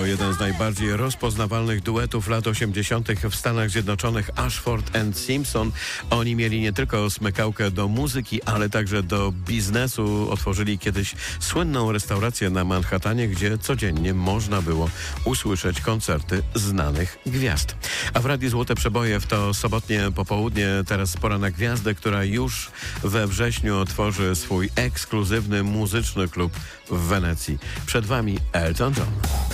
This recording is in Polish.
jeden z najbardziej rozpoznawalnych duetów lat 80. w Stanach Zjednoczonych, Ashford and Simpson. Oni mieli nie tylko smykałkę do muzyki, ale także do biznesu. Otworzyli kiedyś słynną restaurację na Manhattanie, gdzie codziennie można było usłyszeć koncerty znanych gwiazd. A w Radiu Złote Przeboje w to sobotnie popołudnie teraz pora na gwiazdę, która już we wrześniu otworzy swój ekskluzywny muzyczny klub w Wenecji. Przed Wami Elton John.